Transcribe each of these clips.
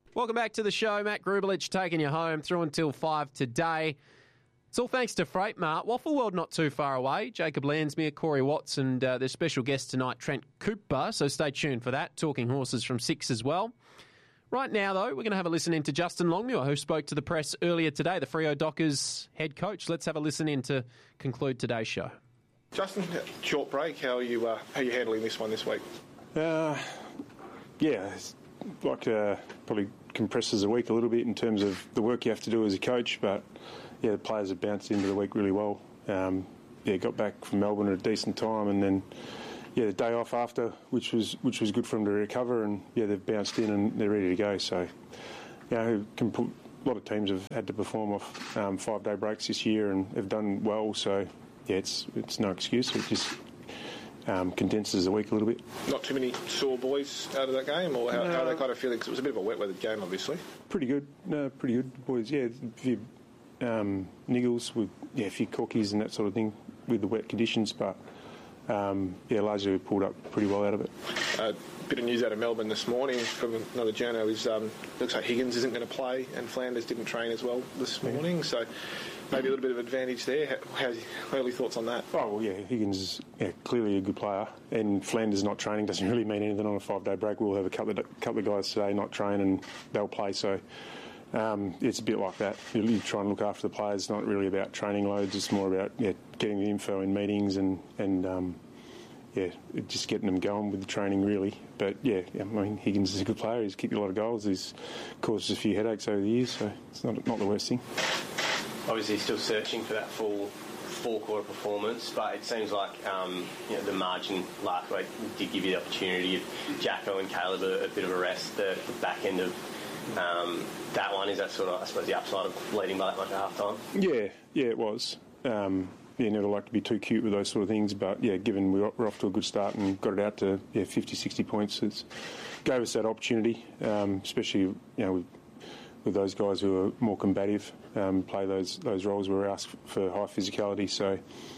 Welcome back to the show. Matt Grubelich taking you home through until 5 today. It's all thanks to Freight Mart. Waffle World not too far away. Jacob Landsmere, Corey Watts, and their special guest tonight, Trent Cooper. So stay tuned for that. Talking horses from 6 as well. Right now, though, we're going to have a listen in to Justin Longmuir, who spoke to the press earlier today, the Freo Dockers head coach. Let's have a listen in to conclude today's show. Justin, short break. How are you handling this one this week? It's like probably compresses the week a little bit in terms of the work you have to do as a coach, but the players have bounced into the week really well. Got back from Melbourne at a decent time, and then the day off after, which was good for them to recover, and they've bounced in and they're ready to go. So a lot of teams have had to perform off 5-day breaks this year and have done well. So it's no excuse. It just condenses the week a little bit. Not too many sore boys out of that game, or how are they kind of feeling? Because it was a bit of a wet weather game, obviously. Pretty good. No, pretty good boys. A few niggles with a few corkies and that sort of thing with the wet conditions, but largely we pulled up pretty well out of it. Bit of news out of Melbourne this morning from another journo is looks like Higgins isn't going to play and Flanders didn't train as well this morning, so maybe a little bit of advantage there. How's your early thoughts on that? Oh, well, Higgins is clearly a good player, and Flanders not training doesn't really mean anything on a 5-day break. We'll have a couple of guys today not train and they'll play, so it's a bit like that. You try and look after the players. It's not really about training loads. It's more about getting the info in meetings and just getting them going with the training, really. But Higgins is a good player. He's kicked a lot of goals. He's caused us a few headaches over the years, so it's not the worst thing. Obviously, still searching for that full four-quarter performance, but it seems like the margin last week did give you the opportunity of Jacko and Caleb a bit of a rest. The back end of that one, is that sort of, I suppose, the upside of leading by that much at half-time? Yeah, it was. Never like to be too cute with those sort of things, but given we're off to a good start and got it out to 50, 60 points, it gave us that opportunity, especially with those guys who are more combative, play those roles where we're asked for high physicality. So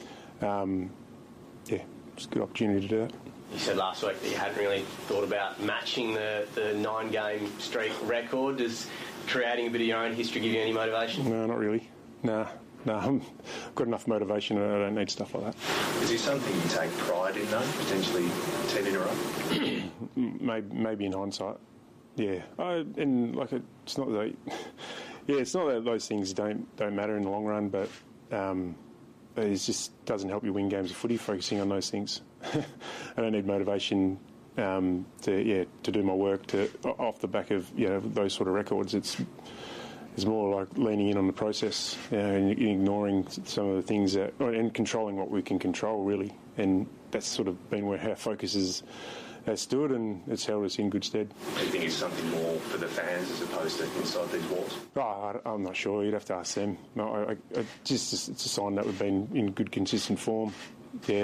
it's a good opportunity to do that. You said last week that you hadn't really thought about matching the 9-game streak record. Does creating a bit of your own history give you any motivation? No, not really. No, I've got enough motivation and I don't need stuff like that. Is there something you take pride in, though, potentially 10 in a row? maybe in hindsight, it's not that. It's not that those things don't matter in the long run, but it just doesn't help you win games of footy focusing on those things. I don't need motivation to do my work off the back of those sort of records. It's more like leaning in on the process and ignoring some of the things and controlling what we can control, really. And that's sort of been where our focus has stood, and it's held us in good stead. Do you think it's something more for the fans as opposed to inside these walls? I'm not sure. You'd have to ask them. No, it's a sign that we've been in good, consistent form. So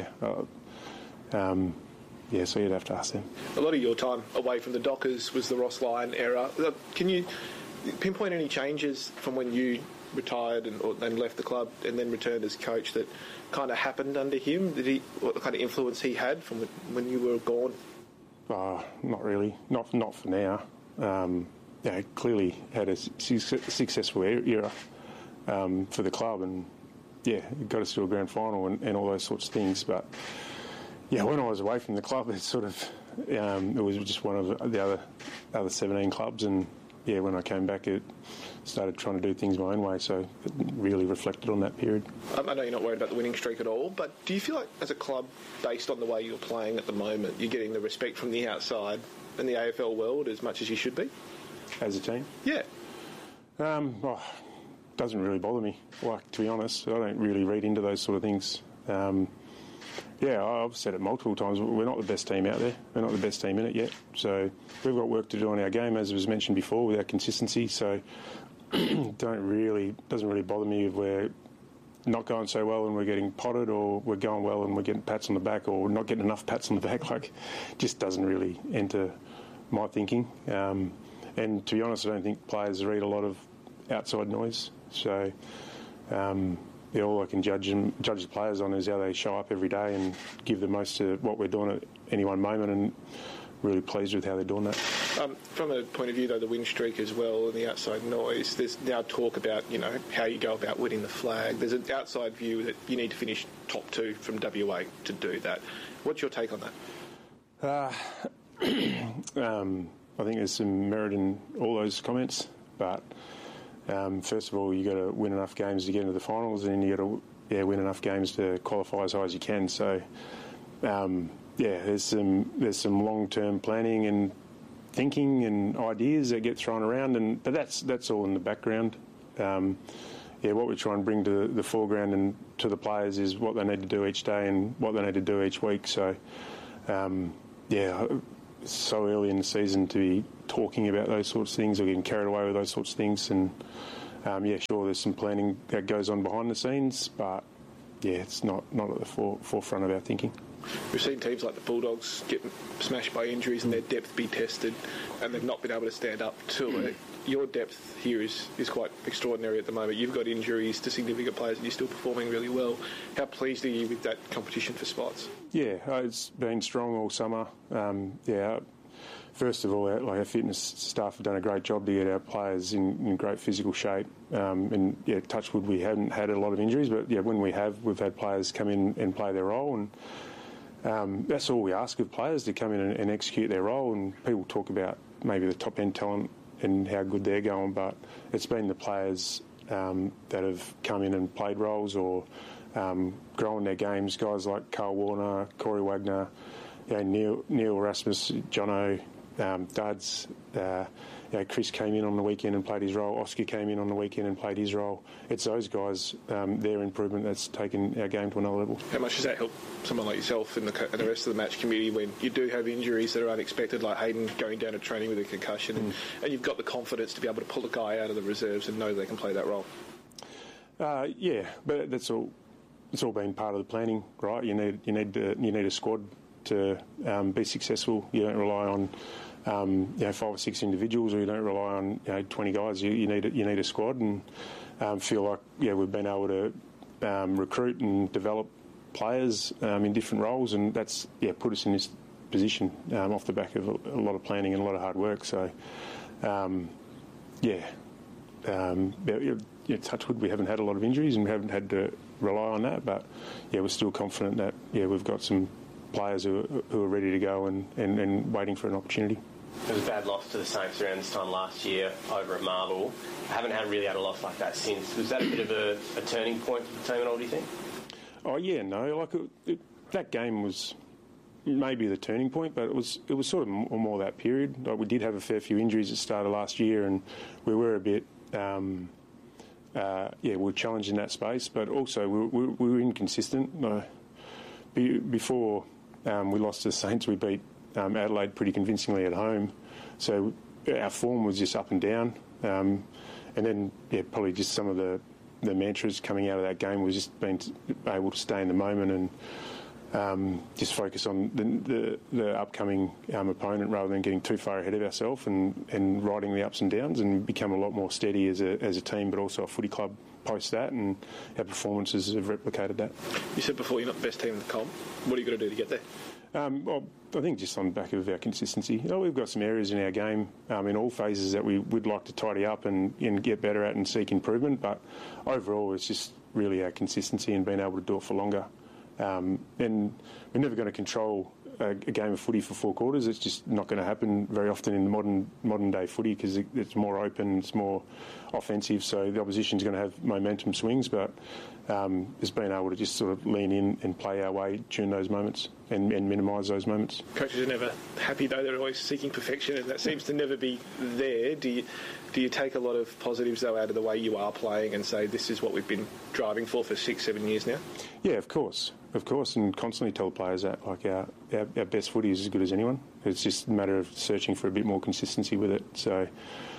you'd have to ask them. A lot of your time away from the Dockers was the Ross Lyon era. Can you pinpoint any changes from when you retired and left the club and then returned as coach that kind of happened under him? What kind of influence he had from when you were gone? Not really. Not for now. Clearly had a successful era for the club, and got us to a grand final and all those sorts of things. But when I was away from the club, it sort of it was just one of the other 17 clubs, and when I came back, it started trying to do things my own way, so it really reflected on that period. I know you're not worried about the winning streak at all, but do you feel like as a club, based on the way you're playing at the moment, you're getting the respect from the outside in the AFL world as much as you should be? As a team? Yeah. Doesn't really bother me. To be honest, I don't really read into those sort of things. I've said it multiple times, we're not the best team out there. We're not the best team in it yet. So we've got work to do on our game, as was mentioned before, with our consistency. So doesn't really bother me if we're not going so well and we're getting potted, or we're going well and we're getting pats on the back, or not getting enough pats on the back. Just doesn't really enter my thinking. And to be honest, I don't think players read a lot of outside noise. So all I can judge the players on is how they show up every day and give the most to what we're doing at any one moment. And really pleased with how they're doing that. From a point of view, though, the win streak as well and the outside noise, there's now talk about, how you go about winning the flag. There's an outside view that you need to finish top 2 from WA to do that. What's your take on that? I think there's some merit in all those comments, but first of all, you got to win enough games to get into the finals, and you got to win enough games to qualify as high as you can. So, there's some long-term planning and thinking and ideas that get thrown around, but that's all in the background. What we try and bring to the foreground and to the players is what they need to do each day and what they need to do each week. So, it's so early in the season to be talking about those sorts of things or getting carried away with those sorts of things. And, sure, there's some planning that goes on behind the scenes, but, it's not at the forefront of our thinking. We've seen teams like the Bulldogs get smashed by injuries and their depth be tested, and they've not been able to stand up to it. Your depth here is quite extraordinary at the moment. You've got injuries to significant players and you're still performing really well. How pleased are you with that competition for spots? Yeah, it's been strong all summer. First of all, our fitness staff have done a great job to get our players in great physical shape. Touch wood, we haven't had a lot of injuries, but when we have, we've had players come in and play their role, and that's all we ask of players, to come in and execute their role. And people talk about maybe the top end talent and how good they're going, but it's been the players that have come in and played roles or grown their games. Guys like Carl Warner, Corey Wagner, Neil Rasmus, Jono, Duds. Chris came in on the weekend and played his role. Oscar came in on the weekend and played his role. It's those guys, their improvement, that's taken our game to another level. How much does that help someone like yourself and the rest of the match committee when you do have injuries that are unexpected, like Hayden going down to training with a concussion, and you've got the confidence to be able to pull a guy out of the reserves and know they can play that role? But that's all. It's all been part of the planning, right? You need a squad to be successful. You don't rely on 5 or 6 individuals, or you don't rely on 20 guys. You need a squad, and feel like we've been able to recruit and develop players in different roles, and that's put us in this position off the back of a lot of planning and a lot of hard work. So touch wood, we haven't had a lot of injuries and we haven't had to rely on that, but we're still confident that we've got some players who are ready to go and waiting for an opportunity. It was a bad loss to the Saints around this time last year over at Marvel. I haven't really had a loss like that since. Was that a bit of a turning point for the team at all, do you think? Oh yeah, no. That game was maybe the turning point, but it was sort of more that period. We did have a fair few injuries at the start of last year, and we were a bit we were challenged in that space, but also we were inconsistent. Before we lost to the Saints, we beat Adelaide pretty convincingly at home, so our form was just up and down, and then probably just some of the mantras coming out of that game was just being able to stay in the moment and just focus on the upcoming opponent rather than getting too far ahead of ourselves and riding the ups and downs, and become a lot more steady as a team, but also a footy club post that, and our performances have replicated that. You said before you're not the best team in the comp. What are you going to do to get there? Well, I think just on the back of our consistency. We've got some areas in our game in all phases that we would like to tidy up and get better at and seek improvement, but overall it's just really our consistency and being able to do it for longer. And we're never going to control a game of footy for 4 quarters. It's just not going to happen very often in the modern day footy, because it's more open, it's more offensive, so the opposition's going to have momentum swings, but it's being able to just sort of lean in and play our way during those moments and minimise those moments. Coaches are never happy, though. They're always seeking perfection, and that seems to never be there. Do you take a lot of positives, though, out of the way you are playing and say this is what we've been driving for 6-7 years now? Yeah, of course, and constantly tell players that our best footy is as good as anyone. It's just a matter of searching for a bit more consistency with it. So,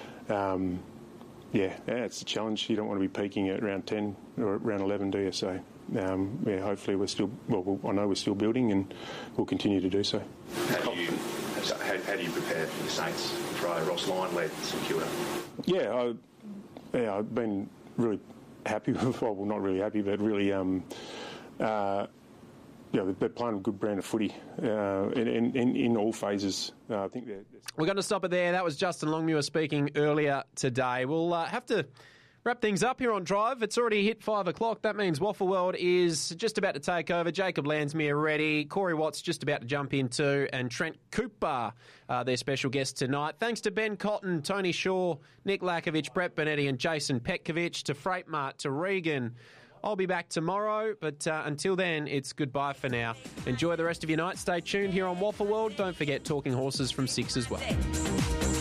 it's a challenge. You don't want to be peaking at round 10 or round 11, do you? So, hopefully we're still, I know we're still building, and we'll continue to do so. How do you prepare for the Saints? Try Ross Lyon-led St Kilda? I've been really happy with, not really happy, but really they're playing a good brand of footy in all phases. I think they're... We're going to stop it there. That was Justin Longmuir speaking earlier today. We'll have to wrap things up here on Drive. It's already hit 5 o'clock. That means Waffle World is just about to take over. Jacob Landsmere ready. Corey Watts just about to jump in too. And Trent Cooper, their special guest tonight. Thanks to Ben Cotton, Tony Shaw, Nick Lakovic, Brett Benetti and Jason Petkovic, to Freight Mart, to Regan. I'll be back tomorrow, but until then, it's goodbye for now. Enjoy the rest of your night. Stay tuned here on Waffle World. Don't forget Talking Horses from 6 as well.